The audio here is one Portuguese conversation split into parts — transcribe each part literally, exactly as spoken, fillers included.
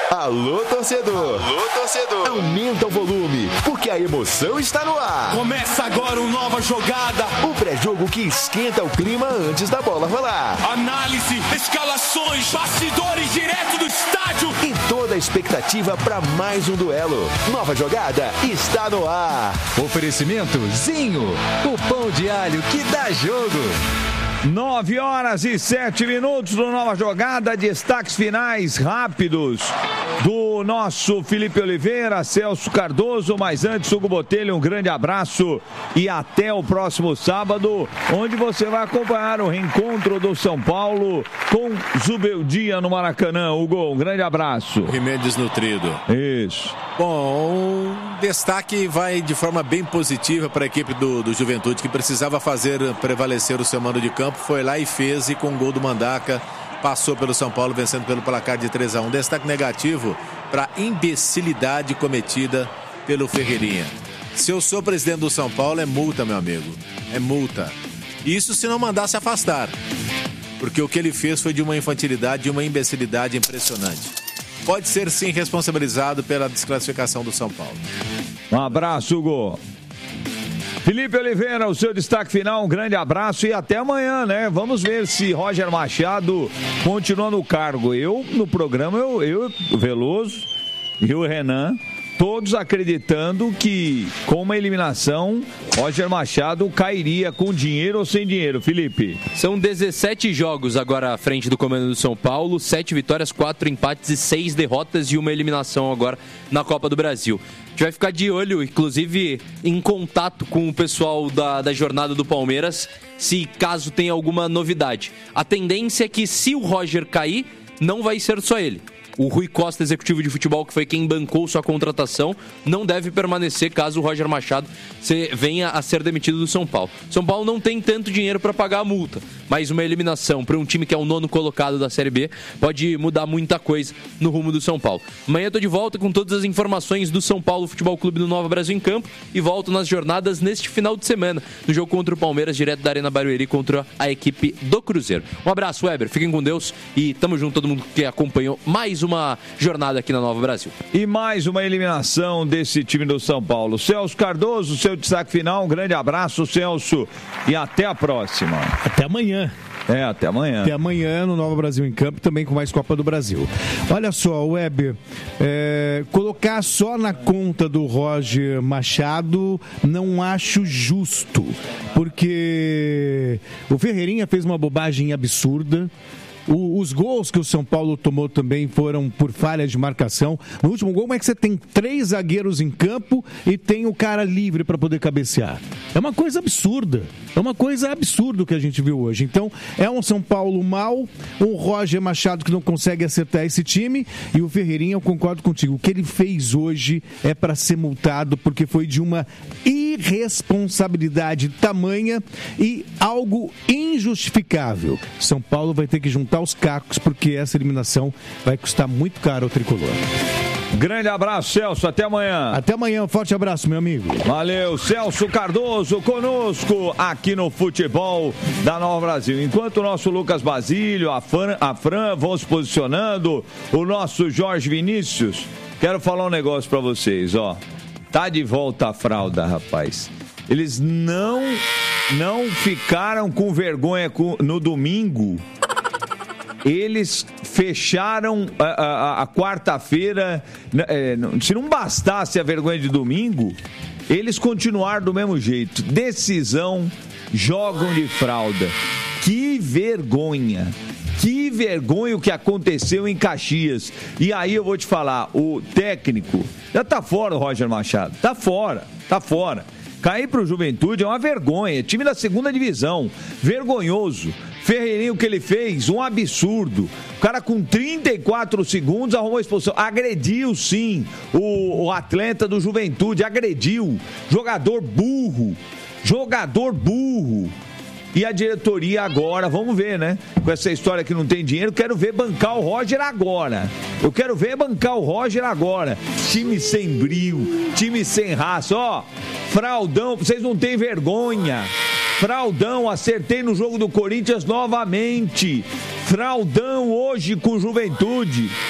Alô, torcedor! Alô, torcedor! Aumenta o volume, porque a emoção está no ar. Começa agora uma nova jogada. O pré-jogo que esquenta o clima antes da bola rolar. Análise, escalações, bastidores direto do estádio. E toda a expectativa para mais um duelo. Nova jogada está no ar. Oferecimento Zinho, o pão de alho que dá jogo. Nove horas e sete minutos do Nova Jogada, destaques finais rápidos do nosso Felipe Oliveira, Celso Cardoso, mas antes, Hugo Botelho, um grande abraço e até o próximo sábado, onde você vai acompanhar o reencontro do São Paulo com Zubeldia no Maracanã. Hugo, um grande abraço. Rimédio desnutrido. Isso. Bom, um destaque vai de forma bem positiva para a equipe do, do Juventude, que precisava fazer prevalecer o seu mando de campo, foi lá e fez, e com o gol do Mandaca passou pelo São Paulo, vencendo pelo placar de três a um. Destaque negativo para a imbecilidade cometida pelo Ferreirinha. Se eu sou presidente do São Paulo, é multa, meu amigo, é multa. Isso se não mandar se afastar, porque o que ele fez foi de uma infantilidade, de uma imbecilidade impressionante. Pode ser sim responsabilizado pela desclassificação do São Paulo. Um abraço, Hugo. Felipe Oliveira, o seu destaque final, um grande abraço e até amanhã, né? Vamos ver se Roger Machado continua no cargo. Eu, no programa, eu, eu o Veloso e o Renan, todos acreditando que com uma eliminação, Roger Machado cairia com dinheiro ou sem dinheiro, Felipe? São dezessete jogos agora à frente do comando do São Paulo, sete vitórias, quatro empates e seis derrotas e uma eliminação agora na Copa do Brasil. A gente vai ficar de olho, inclusive em contato com o pessoal da, da jornada do Palmeiras, se caso tenha alguma novidade. A tendência é que se o Roger cair, não vai ser só ele. O Rui Costa, executivo de futebol, que foi quem bancou sua contratação, não deve permanecer caso o Roger Machado venha a ser demitido do São Paulo. São Paulo não tem tanto dinheiro para pagar a multa, mas uma eliminação para um time que é o nono colocado da Série B pode mudar muita coisa no rumo do São Paulo. Amanhã eu tô de volta com todas as informações do São Paulo Futebol Clube do Nova Brasil em campo e volto nas jornadas neste final de semana, no jogo contra o Palmeiras, direto da Arena Barueri contra a equipe do Cruzeiro. Um abraço, Weber, fiquem com Deus e tamo junto todo mundo que acompanhou mais uma jornada aqui na Nova Brasil. E mais uma eliminação desse time do São Paulo. Celso Cardoso, seu destaque final, um grande abraço, Celso, e até a próxima. Até amanhã. É, até amanhã. Até amanhã no Nova Brasil em Campo, também com mais Copa do Brasil. Olha só, Weber, é, colocar só na conta do Roger Machado não acho justo, porque o Ferreirinha fez uma bobagem absurda. O, os gols que o São Paulo tomou também foram por falha de marcação. No último gol, como é que você tem três zagueiros em campo e tem o cara livre para poder cabecear? É uma coisa absurda. É uma coisa absurda o que a gente viu hoje. Então, é um São Paulo mau, um Roger Machado que não consegue acertar esse time, e o Ferreirinha, eu concordo contigo. O que ele fez hoje é para ser multado, porque foi de uma irresponsabilidade tamanha e algo injustificável. São Paulo vai ter que juntar os cacos, porque essa eliminação vai custar muito caro ao tricolor. Grande abraço, Celso, até amanhã. Até amanhã, um forte abraço, meu amigo. Valeu, Celso Cardoso conosco aqui no Futebol da Nova Brasil. Enquanto o nosso Lucas Basílio, a Fran, a Fran vão se posicionando, o nosso Jorge Vinícius, quero falar um negócio pra vocês, ó. Tá de volta a fralda, rapaz. Eles não, não ficaram com vergonha no domingo. Eles fecharam a, a, a quarta-feira, é, se não bastasse a vergonha de domingo, eles continuaram do mesmo jeito. Decisão, jogam de fralda. Que vergonha! Que vergonha o que aconteceu em Caxias. E aí eu vou te falar, o técnico já tá fora, o Roger Machado. Tá fora, tá fora. Cair pro Juventude é uma vergonha. Time da segunda divisão, vergonhoso. Ferreirinha, o que ele fez, um absurdo. O cara com trinta e quatro segundos arrumou a expulsão. Agrediu, sim, o, o atleta do Juventude. Agrediu. Jogador burro. Jogador burro. E a diretoria agora, vamos ver, né? Com essa história que não tem dinheiro, quero ver bancar o Roger agora. Eu quero ver bancar o Roger agora. Time sem brio, time sem raça. Ó, fraldão, vocês não têm vergonha. Fraldão, acertei no jogo do Corinthians novamente. Fraldão hoje com Juventude.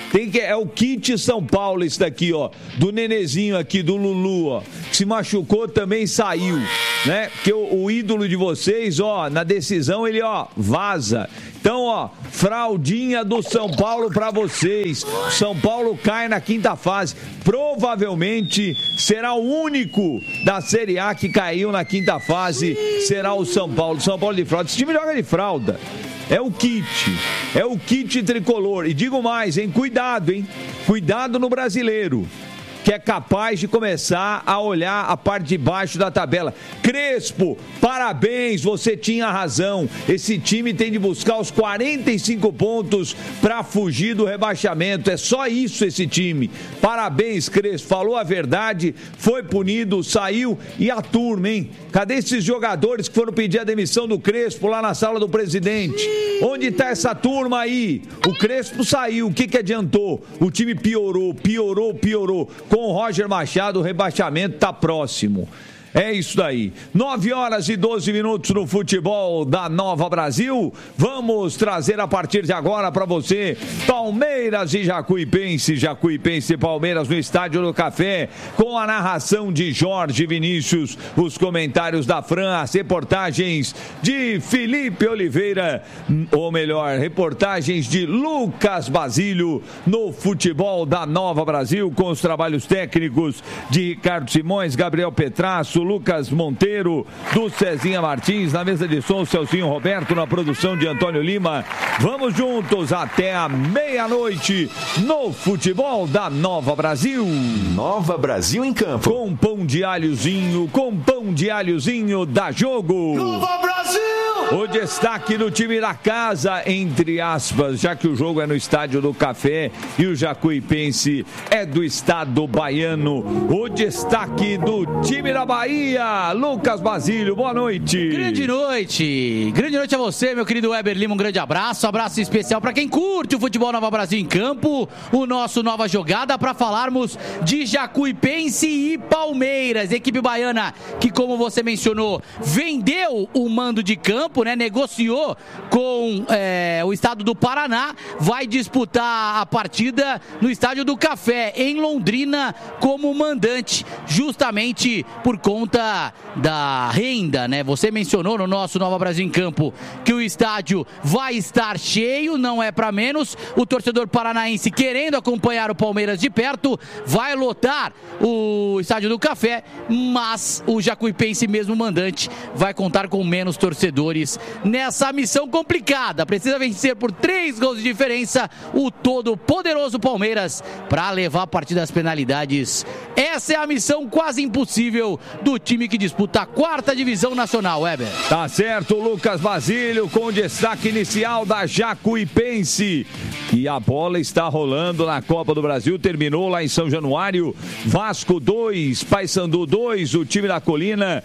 Tem que, é o kit São Paulo esse daqui, ó. Do Nenezinho aqui, do Lulu, ó. Que se machucou, também saiu, né? Porque o, o ídolo de vocês, ó, na decisão ele, ó, vaza. Então, ó, fraldinha do São Paulo pra vocês. São Paulo cai na quinta fase. Provavelmente será o único da Série A que caiu na quinta fase. Será o São Paulo. São Paulo de fralda. Esse time joga de fralda. É o kit. É o kit tricolor. E digo mais, hein? Cuidado, hein? Cuidado no brasileiro, que é capaz de começar a olhar a parte de baixo da tabela. Crespo, parabéns, você tinha razão. Esse time tem de buscar os quarenta e cinco pontos para fugir do rebaixamento. É só isso esse time. Parabéns, Crespo. Falou a verdade, foi punido, saiu. E a turma, hein? Cadê esses jogadores que foram pedir a demissão do Crespo lá na sala do presidente? Onde está essa turma aí? O Crespo saiu, o que que adiantou? O time piorou, piorou, piorou. Com o Roger Machado, o rebaixamento está próximo. É isso daí. nove horas e doze minutos no futebol da Nova Brasil. Vamos trazer a partir de agora para você Palmeiras e Jacuipense. Jacuipense e Palmeiras no Estádio do Café, com a narração de Jorge Vinícius, os comentários da Fran, as reportagens de Felipe Oliveira, ou melhor, reportagens de Lucas Basílio no futebol da Nova Brasil, com os trabalhos técnicos de Ricardo Simões, Gabriel Petrasso, Lucas Monteiro, do Cezinha Martins, na mesa de som, Celcinho Roberto, na produção de Antônio Lima. Vamos juntos até a meia-noite no futebol da Nova Brasil. Nova Brasil em campo. Com pão de alhozinho, com pão de alhozinho da Jogo. Nova Brasil! O destaque do time da casa, entre aspas, já que o jogo é no Estádio do Café e o Jacuipense é do estado baiano. O destaque do time da Bahia, Lucas Basílio, boa noite. Grande noite, grande noite a você, meu querido Weber Lima, um grande abraço, abraço especial para quem curte o futebol Nova Brasil em campo, o nosso Nova Jogada, para falarmos de Jacuipense e Palmeiras, equipe baiana que, como você mencionou, vendeu o mando de campo, né? Negociou com é, o estado do Paraná, vai disputar a partida no Estádio do Café, em Londrina, como mandante, justamente por conta da renda, né? Você mencionou no nosso Nova Brasil em Campo que o estádio vai estar cheio, não é para menos. O torcedor paranaense, querendo acompanhar o Palmeiras de perto, vai lotar o Estádio do Café, mas o Jacuipense, mesmo mandante, vai contar com menos torcedores nessa missão complicada. Precisa vencer por três gols de diferença o todo poderoso Palmeiras para levar a partida às penalidades. Essa é a missão quase impossível do time que disputa a quarta divisão nacional, Weber. Tá certo, Lucas Basílio, com o destaque inicial da Jacuipense. E a bola está rolando na Copa do Brasil, terminou lá em São Januário. Vasco dois, Paysandu dois, o time da Colina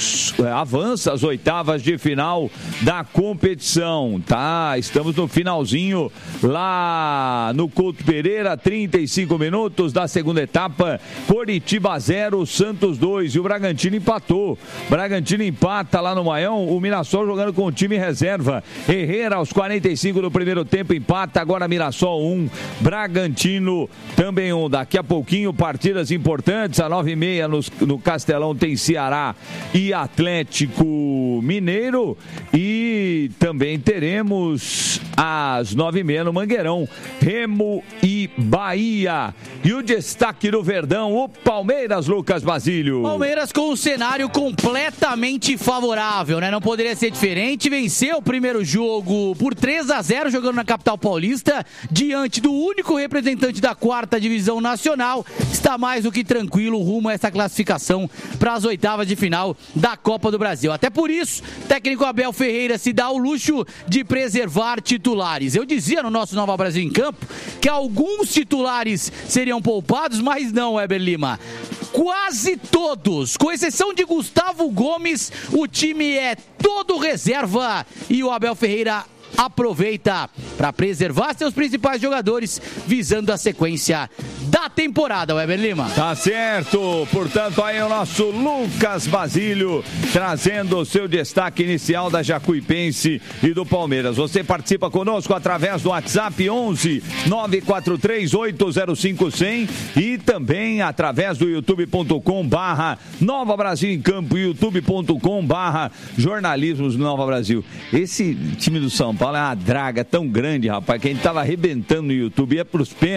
avança às oitavas de final da competição, tá? Estamos no finalzinho lá no Couto Pereira, trinta e cinco minutos da segunda etapa. Coritiba zero, Santos dois, e o Bragantino empatou. Bragantino empata lá no Maião, o Mirassol jogando com o time reserva. Herrera aos quarenta e cinco do primeiro tempo empata, agora Mirassol um, Bragantino também um. Daqui a pouquinho partidas importantes, às nove e meia no, no Castelão tem Ceará e Atlético Mineiro, e também teremos às nove e meia no Mangueirão, Remo e Bahia. E o destaque do Verdão, o Palmeiras, Lucas Basílio. Palmeiras com um cenário completamente favorável, né? Não poderia ser diferente. Venceu o primeiro jogo por três a zero, jogando na capital paulista, diante do único representante da quarta divisão nacional. Está mais do que tranquilo rumo a essa classificação para as oitavas de final da Copa do Brasil. Até por isso, o técnico Abel Ferreira se dá o luxo de preservar titulares. Eu dizia no nosso Nova Brasil em Campo que alguns titulares seriam poupados, mas não, Weber Lima. Quase todos, com exceção de Gustavo Gomes, o time é todo reserva e o Abel Ferreira aproveita para preservar seus principais jogadores, visando a sequência da temporada, Weber Lima. Tá certo, portanto aí o nosso Lucas Basílio trazendo o seu destaque inicial da Jacuipense e do Palmeiras. Você participa conosco através do WhatsApp onze nove quatro três oito zero cinco zero zero e também através do youtube ponto com barra Nova Brasil em Campo, youtube ponto com barra jornalismos Nova Brasil. Esse time do São Paulo é uma draga tão grande, rapaz, que a gente tava arrebentando no YouTube, ia pros pênaltis.